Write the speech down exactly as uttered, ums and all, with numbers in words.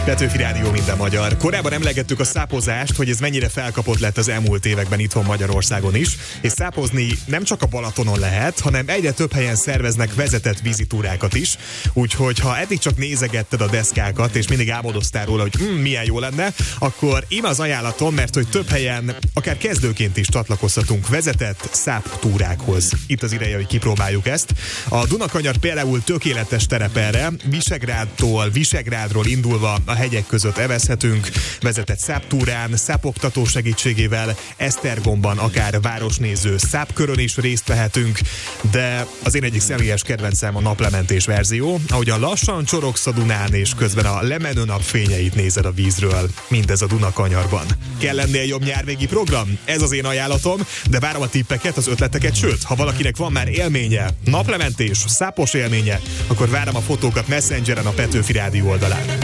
Petőfi Rádió, minden magyar. Korábban emlegettük a szápozást, hogy ez mennyire felkapott lett az elmúlt években itthon Magyarországon is, és szápozni nem csak a Balatonon lehet, hanem egyre több helyen szerveznek vezetett vízitúrákat is, úgyhogy ha eddig csak nézegetted a deszkákat, és mindig álmodoztál róla, hogy hm, milyen jó lenne, akkor íme az ajánlatom, mert hogy több helyen, akár kezdőként is csatlakozhatunk vezetett száptúrákhoz. Itt az ideje, hogy kipróbáljuk ezt. A Dunakanyar például tökéletes terep erre, Visegrádtól, Visegrádról indulva a hegyek között evezhetünk, vezetett száptúrán, szápoktató segítségével, Esztergomban akár városnéző szápkörön is részt vehetünk, de az én egyik személyes kedvencem a naplementés verzió, ahogyan lassan csorogsz a Dunán, és közben a lemenő napfényeit nézed a vízről, mindez a Dunakanyarban. Kell lennél jobb nyárvégi program? Ez az én ajánlatom, de várom a tippeket, az ötleteket, sőt, ha valakinek van már élménye, naplementés, szápos élménye, akkor várom a fotókat Messengeren, a Petőfi Rádió oldalán.